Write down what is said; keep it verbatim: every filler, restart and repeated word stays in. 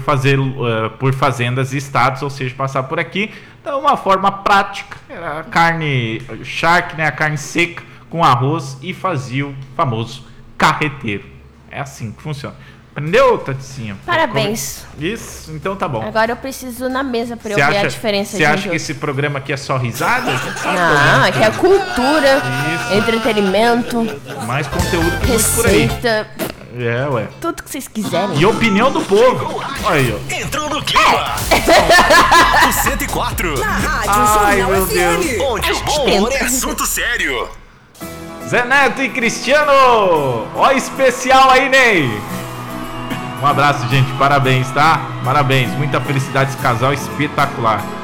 fazer, uh, por fazendas e estados, ou seja, passar por aqui. Então, uma forma prática, era a carne charque, né, a carne seca com arroz, e fazia o famoso carreteiro. É assim que funciona. Aprendeu, Taticinha? Parabéns. Isso, então tá bom. Agora eu preciso na mesa pra eu Cê ver acha, a diferença. Você acha que esse programa aqui é só risada? Não, aqui é cultura, Isso. entretenimento, Mais conteúdo que muito por aí. receita, É, ué. tudo que vocês quiserem. E opinião do povo. Olha aí, ó. Entrou no clima. O cento e quatro. Na Rádio Ai, Jornal meu F Deus. M. Onde o bom humor é assunto sério. Zé Neto e Cristiano. Ó, especial aí, Ney. Um abraço, gente. Parabéns, tá? Parabéns. Muita felicidade, esse casal espetacular.